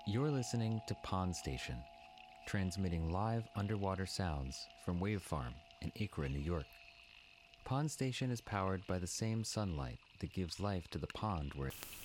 You're listening to Pond Station, transmitting live underwater sounds from Wave Farm in Acra, New York. Pond Station is powered by the same sunlight that gives life to the pond where